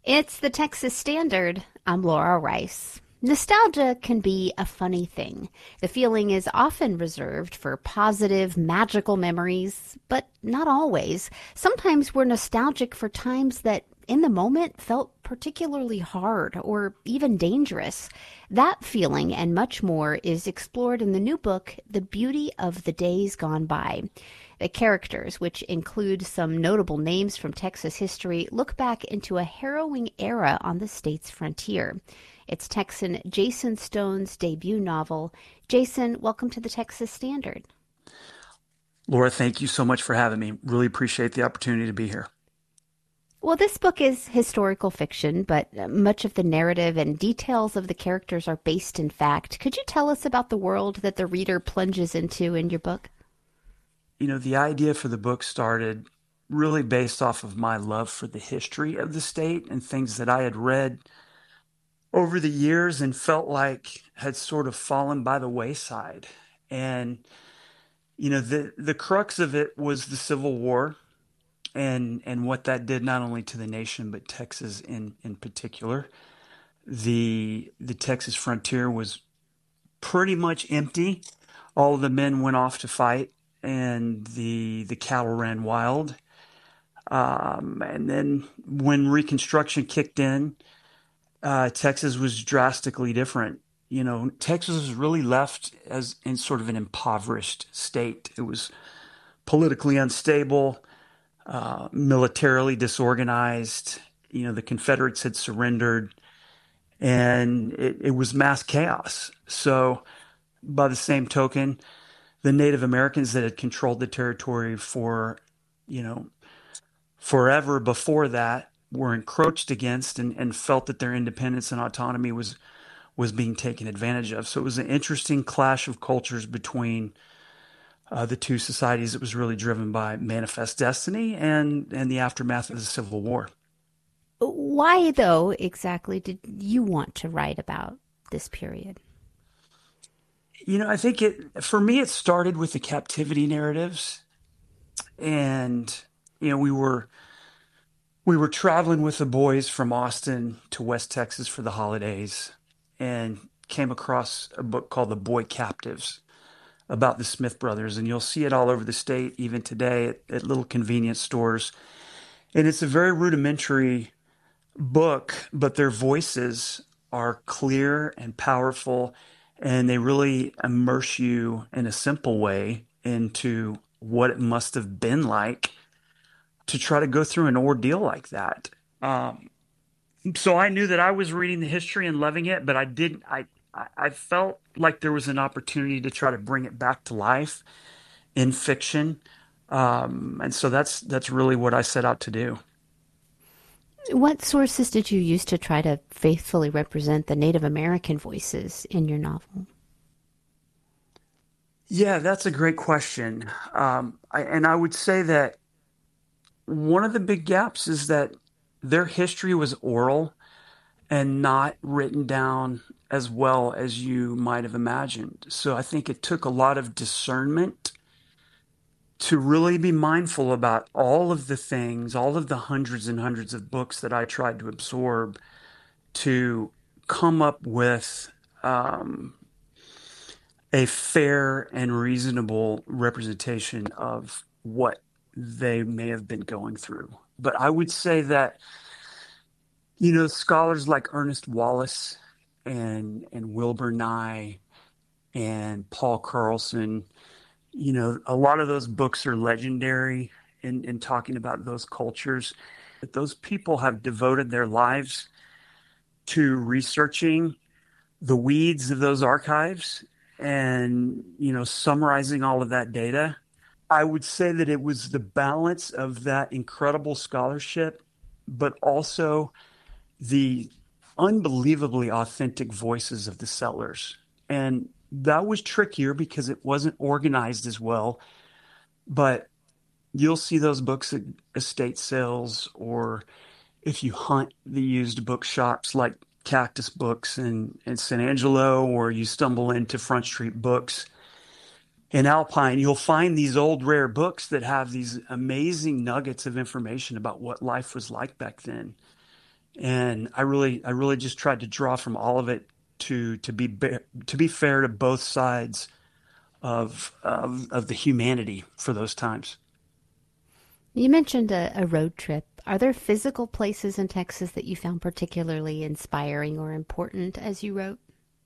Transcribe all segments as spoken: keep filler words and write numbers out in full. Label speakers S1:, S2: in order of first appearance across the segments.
S1: It's the Texas Standard. I'm Laura Rice. Nostalgia can be a funny thing. The feeling is often reserved for positive, magical memories, but not always. Sometimes we're nostalgic for times that, in the moment, felt particularly hard or even dangerous. That feeling and much more is explored in the new book, The Beauty of the Days Gone By. The characters, which include some notable names from Texas history, look back into a harrowing era on the state's frontier. It's Texan Jason Stone's debut novel. Jason, welcome to the Texas Standard.
S2: Laura, thank you so much for having me. Really appreciate the opportunity to be here.
S1: Well, this book is historical fiction, but much of the narrative and details of the characters are based in fact. Could you tell us about the world that the reader plunges into in your book?
S2: You know, the idea for the book started really based off of my love for the history of the state and things that I had read over the years and felt like had sort of fallen by the wayside. And, you know, the the crux of it was the Civil War and and what that did not only to the nation but Texas in in particular. The the Texas frontier was pretty much empty. All of the men went off to fight, and the the cattle ran wild. Um, and then when Reconstruction kicked in, uh, Texas was drastically different. You know, Texas was really left as in sort of an impoverished state. It was politically unstable, uh, militarily disorganized. You know, the Confederates had surrendered, and it, it was mass chaos. So, by the same token, the Native Americans that had controlled the territory for, you know, forever before that were encroached against and, and felt that their independence and autonomy was was being taken advantage of. So it was an interesting clash of cultures between uh, the two societies. It was really driven by manifest destiny and and the aftermath of the Civil War.
S1: Why, though, exactly did you want to write about this period?
S2: You know, I think it for me it started with the captivity narratives, and you know we were we were traveling with the boys from Austin to West Texas for the holidays, and came across a book called The Boy Captives about the Smith brothers, and you'll see it all over the state even today at, at little convenience stores. And it's a very rudimentary book, but their voices are clear and powerful, and they really immerse you in a simple way into what it must have been like to try to go through an ordeal like that. Um, so I knew that I was reading the history and loving it, but I didn't. I I I felt like there was an opportunity to try to bring it back to life in fiction, um, and so that's that's really what I set out to do.
S1: What sources did you use to try to faithfully represent the Native American voices in your novel?
S2: Yeah, that's a great question. Um, I, and I would say that one of the big gaps is that their history was oral and not written down as well as you might have imagined. So I think it took a lot of discernment to really be mindful about all of the things, all of the hundreds and hundreds of books that I tried to absorb to come up with um, a fair and reasonable representation of what they may have been going through. But I would say that, you know, scholars like Ernest Wallace and and Wilbur Nye and Paul Carlson, you know, a lot of those books are legendary in, in talking about those cultures. But those people have devoted their lives to researching the weeds of those archives and, you know, summarizing all of that data. I would say that it was the balance of that incredible scholarship, but also the unbelievably authentic voices of the settlers. And that was trickier because it wasn't organized as well. But you'll see those books at estate sales, or if you hunt the used bookshops like Cactus Books in, in San Angelo, or you stumble into Front Street Books in Alpine, you'll find these old rare books that have these amazing nuggets of information about what life was like back then. And I really, I really just tried to draw from all of it to to be to be fair to both sides of of, of the humanity for those times.
S1: You mentioned a, a road trip. Are there physical places in Texas that you found particularly inspiring or important as you wrote?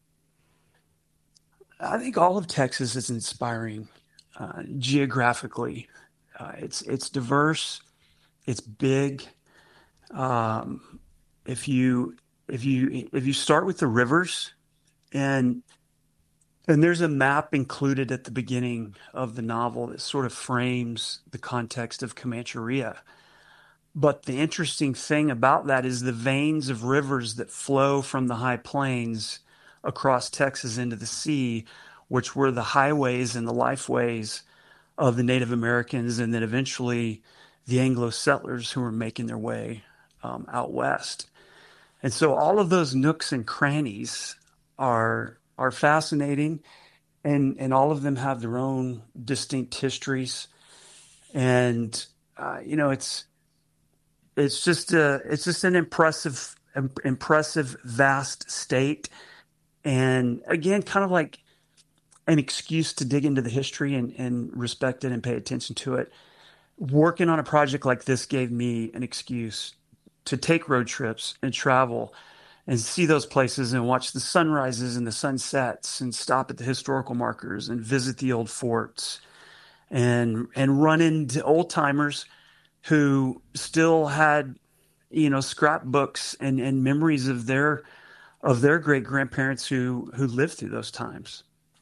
S2: I think all of Texas is inspiring uh, geographically. Uh, it's it's diverse. It's big. Um, if you if you if you start with the rivers, and and there's a map included at the beginning of the novel that sort of frames the context of Comancheria. But the interesting thing about that is the veins of rivers that flow from the high plains across Texas into the sea, which were the highways and the lifeways of the Native Americans, and then eventually the Anglo settlers who were making their way um, out west. And so all of those nooks and crannies are are fascinating, and and all of them have their own distinct histories. And uh, you know, it's it's just a it's just an impressive impressive vast state. And again, kind of like an excuse to dig into the history and, and respect it and pay attention to it. Working on a project like this gave me an excuse to take road trips and travel and see those places and watch the sunrises and the sunsets and stop at the historical markers and visit the old forts and and run into old timers who still had, you know, scrapbooks and, and memories of their of their great grandparents who who lived through those times.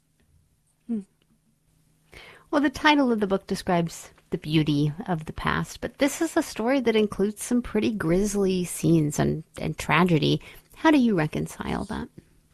S1: Well, the title of the book describes the beauty of the past, but this is a story that includes some pretty grisly scenes and, and tragedy. How do you reconcile that?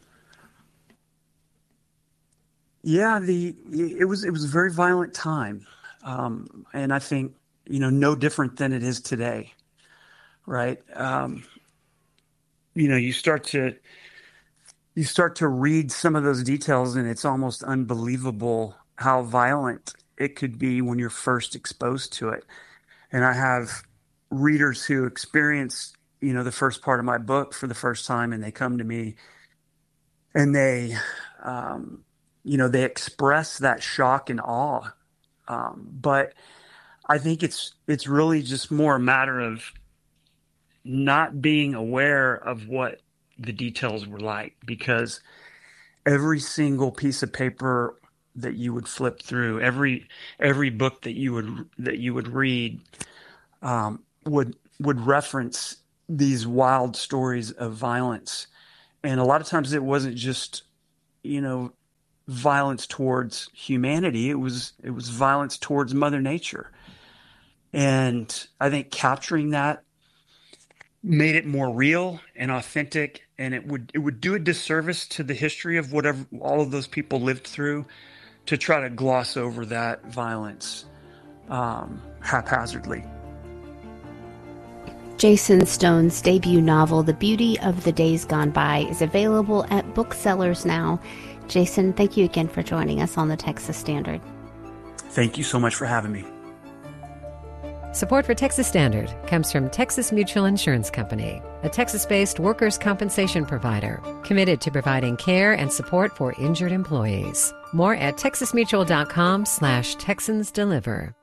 S2: Yeah, the it was it was a very violent time, um, and I think, you know, no different than it is today, right? Um, you know, you start to you start to read some of those details, and it's almost unbelievable how violent it could be when you're first exposed to it. And I have readers who experience, you know, the first part of my book for the first time, and they come to me and they, um, you know, they express that shock and awe. Um, but I think it's it's really just more a matter of not being aware of what the details were like, because every single piece of paper that you would flip through, every every book that you would that you would read, um, would would reference these wild stories of violence. And a lot of times it wasn't just, you know, violence towards humanity. It was it was violence towards Mother Nature. And I think capturing that made it more real and authentic, and it would it would do a disservice to the history of whatever all of those people lived through to try to gloss over that violence um, haphazardly.
S1: Jason Stone's debut novel, The Beauty of the Days Gone By, is available at booksellers now. Jason, thank you again for joining us on the Texas Standard.
S2: Thank you so much for having me.
S3: Support for Texas Standard comes from Texas Mutual Insurance Company, a Texas-based workers' compensation provider committed to providing care and support for injured employees. More at texasmutual.com slash Texans Deliver.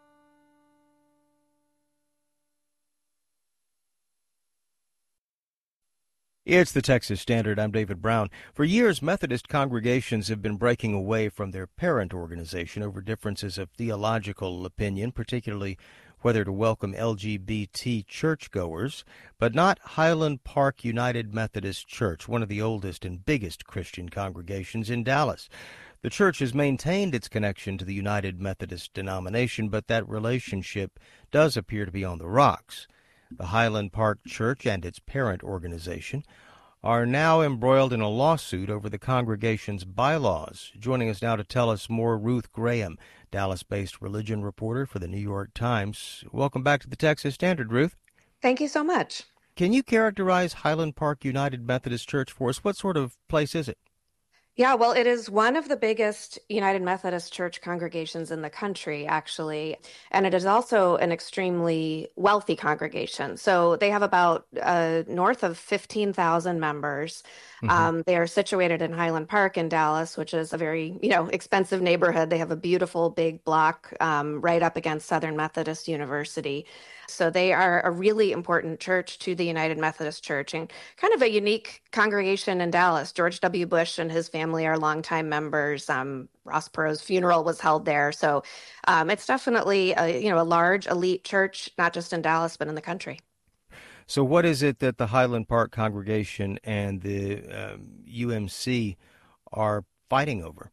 S4: It's the Texas Standard. I'm David Brown. For years, Methodist congregations have been breaking away from their parent organization over differences of theological opinion, particularly whether to welcome L G B T churchgoers, but not Highland Park United Methodist Church, one of the oldest and biggest Christian congregations in Dallas. The church has maintained its connection to the United Methodist denomination, but that relationship does appear to be on the rocks. The Highland Park Church and its parent organization are now embroiled in a lawsuit over the congregation's bylaws. Joining us now to tell us more, Ruth Graham, Dallas-based religion reporter for the New York Times. Welcome back to the Texas Standard, Ruth.
S5: Thank you so much.
S4: Can you characterize Highland Park United Methodist Church for us? What sort of place is it?
S5: Yeah, well, it is one of the biggest United Methodist Church congregations in the country, actually. And it is also an extremely wealthy congregation. So they have about uh, north of fifteen thousand members.
S4: Hmm.
S5: Um, they are situated in Highland Park in Dallas, which is a very, you know, expensive neighborhood. They have a beautiful big block um, right up against Southern Methodist University. So they are a really important church to the United Methodist Church and kind of a unique congregation in Dallas. George W. Bush and his family are longtime members. Um, Ross Perot's funeral was held there. So um, it's definitely a, you know, a large elite church, not just in Dallas, but in the country.
S4: So what is it that the Highland Park congregation and the um, U M C are fighting over?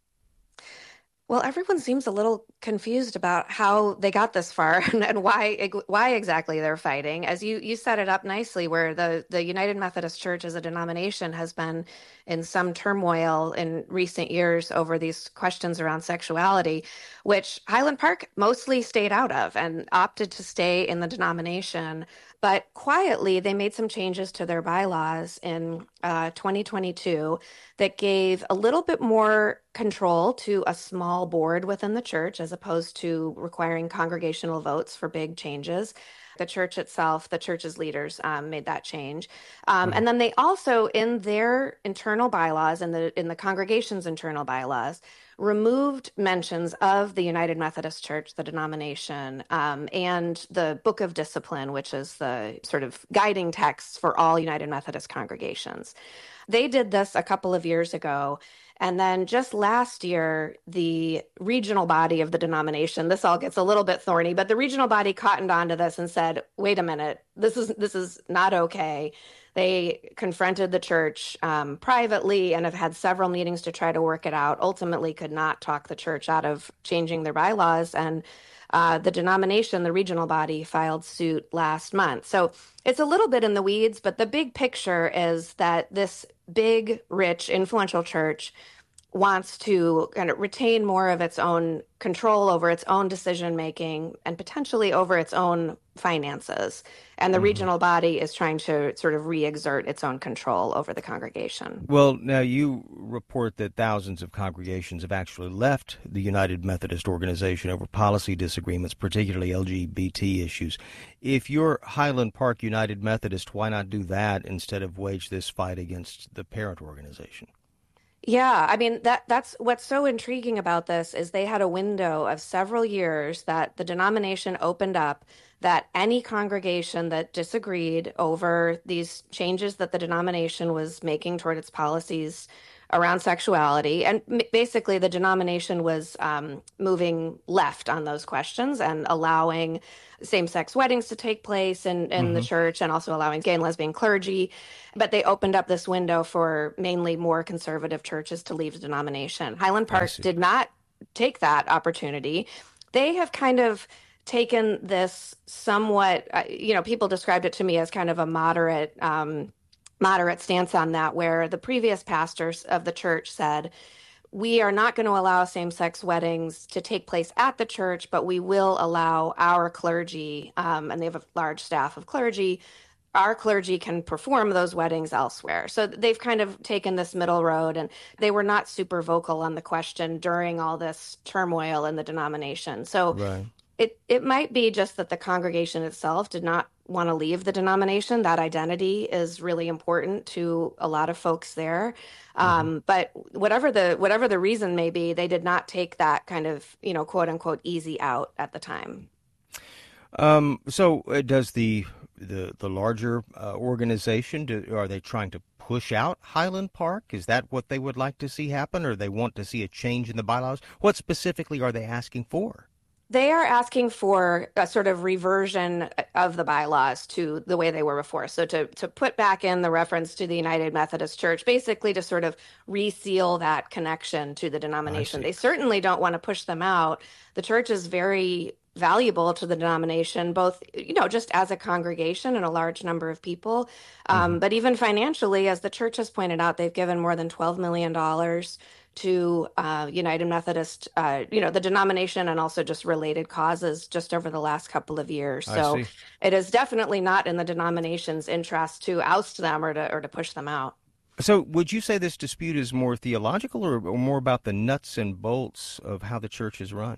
S5: Well, everyone seems a little confused about how they got this far and, and why why exactly they're fighting. As you you set it up nicely, where the the United Methodist Church as a denomination has been in some turmoil in recent years over these questions around sexuality, which Highland Park mostly stayed out of and opted to stay in the denomination. But quietly, they made some changes to their bylaws in uh, twenty twenty-two that gave a little bit more control to a small board within the church as opposed to requiring congregational votes for big changes. The church itself, the church's leaders um, made that change. Um,
S4: Mhm.
S5: and then they also, in their internal bylaws, in the in the congregation's internal bylaws, removed mentions of the United Methodist Church, the denomination, um, and the Book of Discipline, which is the sort of guiding text for all United Methodist congregations. They did this a couple of years ago. And then just last year, the regional body of the denomination, this all gets a little bit thorny, but the regional body cottoned onto this and said, wait a minute, this is this is not okay. They confronted the church um, privately and have had several meetings to try to work it out, ultimately could not talk the church out of changing their bylaws. And uh, the denomination, the regional body, filed suit last month. So it's a little bit in the weeds, but the big picture is that this big, rich, influential church wants to kind of retain more of its own control over its own decision making and potentially over its own finances. And the
S4: Mhm.
S5: regional body is trying to sort of re-exert its own control over the congregation.
S4: Well, now you report that thousands of congregations have actually left the United Methodist organization over policy disagreements, particularly L G B T issues. If you're Highland Park United Methodist, why not do that instead of wage this fight against the parent organization?
S5: Yeah, I mean that that's what's so intriguing about this is they had a window of several years that the denomination opened up that any congregation that disagreed over these changes that the denomination was making toward its policies around sexuality, and m- basically the denomination was um, moving left on those questions and allowing same-sex weddings to take place in, in the
S4: Hmm.
S5: church and also allowing gay and lesbian clergy. But they opened up this window for mainly more conservative churches to leave the denomination. Highland
S4: I
S5: Park
S4: see.
S5: did not take that opportunity. They have kind of taken this somewhat, uh, you know, people described it to me as kind of a moderate, um, moderate stance on that, where the previous pastors of the church said, we are not going to allow same-sex weddings to take place at the church, but we will allow our clergy, um, and they have a large staff of clergy, our clergy can perform those weddings elsewhere. So they've kind of taken this middle road, and they were not super vocal on the question during all this turmoil in the denomination. So
S4: Right.
S5: it it might be just that the congregation itself did not want to leave the denomination. That identity is really important to a lot of folks there.
S4: Hmm.
S5: Um, but whatever the whatever the reason may be, they did not take that kind of, you know, quote unquote easy out at the time.
S4: Um, so uh, does the the the larger uh, organization, do, are they trying to push out Highland Park? Is that what they would like to see happen, or they want to see a change in the bylaws? What specifically are they asking for?
S5: They are asking for a sort of reversion of the bylaws to the way they were before. So to to put back in the reference to the United Methodist Church, basically to sort of reseal that connection to the
S4: I
S5: denomination.
S4: see.
S5: They certainly don't want to push them out. The church is very valuable to the denomination, both, you know, just as a congregation and a large number of people,
S4: Hmm.
S5: um, but even financially, as the church has pointed out, they've given more than twelve million dollars to uh, United Methodist, uh, you know, the denomination and also just related causes just over the last couple of years.
S4: I
S5: So
S4: see.
S5: it is definitely not in the denomination's interest to oust them or to or to push them out.
S4: So would you say this dispute is more theological or, or more about the nuts and bolts of how the church is run?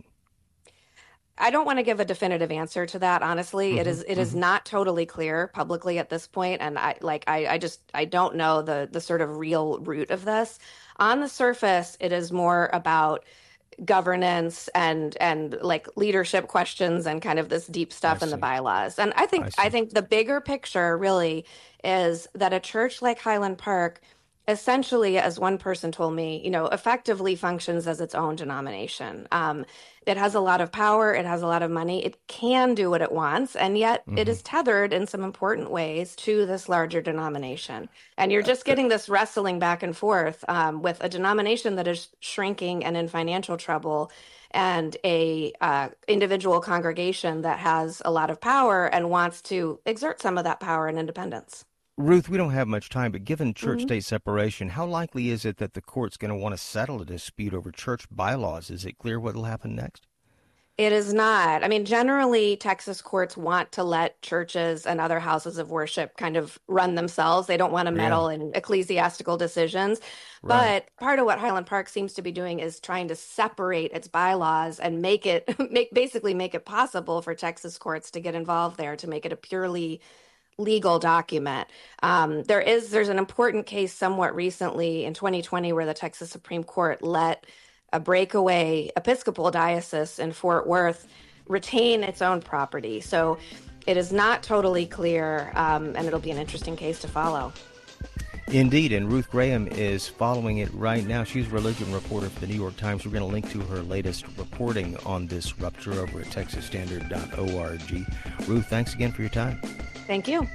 S5: I don't want to give a definitive answer to that, honestly.
S4: Mm-hmm,
S5: It is it
S4: mm-hmm.
S5: is not totally clear publicly at this point, and I like I, I just I don't know the the sort of real root of this. On the surface, it is more about governance and and like leadership questions and kind of this deep stuff
S4: I
S5: in the
S4: see.
S5: bylaws. And I think
S4: I
S5: I
S4: see.
S5: think the bigger picture really is that a church like Highland Park essentially, as one person told me, you know, effectively functions as its own denomination. Um, it has a lot of power, it has a lot of money, it can do what it wants, and yet it
S4: Mm-hmm.
S5: is tethered in some important ways to this larger denomination. And you're
S4: Uh,
S5: just
S4: uh,
S5: getting this wrestling back and forth um, with a denomination that is shrinking and in financial trouble, and a uh, individual congregation that has a lot of power and wants to exert some of that power and independence.
S4: Ruth, we don't have much time, but given
S5: Mhm.
S4: church-state separation, how likely is it that the court's going to want to settle a dispute over church bylaws? Is it clear what will happen next?
S5: It is not. I mean, generally, Texas courts want to let churches and other houses of worship kind of run themselves. They don't want to
S4: Yeah,
S5: meddle in ecclesiastical decisions.
S4: right.
S5: But part of what Highland Park seems to be doing is trying to separate its bylaws and make it make basically make it possible for Texas courts to get involved there, to make it a purely legal document. Um, there is there's an important case somewhat recently in twenty twenty where the Texas Supreme Court let a breakaway Episcopal diocese in Fort Worth retain its own property. So it is not totally clear, um, and it'll be an interesting case to follow.
S4: Indeed, and Ruth Graham is following it right now. She's a religion reporter for the New York Times. We're going to link to her latest reporting on this rupture over at texas standard dot org. Ruth, thanks again for your time.
S5: Thank you.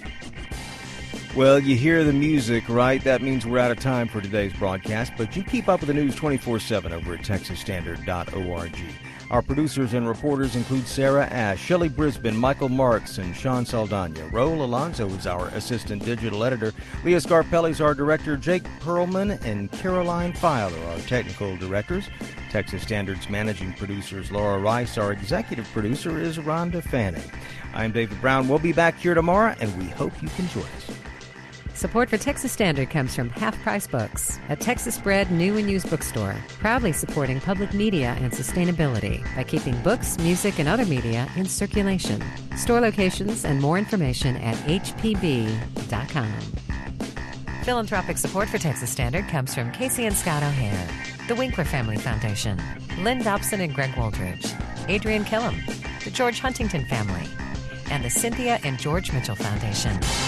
S4: Well, you hear the music, right? That means we're out of time for today's broadcast, but you keep up with the news twenty-four seven over at texas standard dot org. Our producers and reporters include Sarah Ash, Shelley Brisbane, Michael Marks, and Sean Saldana. Raul Alonso is our assistant digital editor. Leah Scarpelli is our director. Jake Perlman and Caroline File are our technical directors. Texas Standard's managing producer is Laura Rice. Our executive producer is Rhonda Fanning. I'm David Brown. We'll be back here tomorrow, and we hope you can join us.
S3: Support for Texas Standard comes from Half Price Books, a Texas-bred new and used bookstore, proudly supporting public media and sustainability by keeping books, music, and other media in circulation. Store locations and more information at h p b dot com. Philanthropic support for Texas Standard comes from Casey and Scott O'Hare, the Winkler Family Foundation, Lynn Dobson and Greg Waldridge, Adrian Killam, the George Huntington Family, and the Cynthia and George Mitchell Foundation.